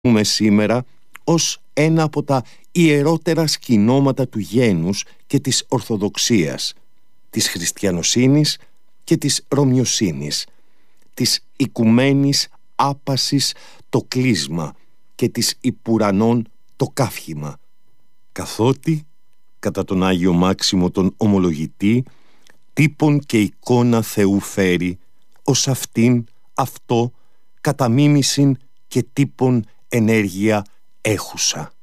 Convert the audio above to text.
σήμερα ως ένα από τα ιερότερα σκηνώματα του γένους και της Ορθοδοξίας, της χριστιανοσύνης και της ρωμιοσύνης, της οικουμένης άπασης το κλίσμα και της υπουρανών το καύχημα, καθότι κατά τον Άγιο Μάξιμο τον Ομολογητή τύπον και εικόνα Θεού φέρει, ως αυτήν αυτό κατά μίμησιν και τύπον ενέργεια έχουσα.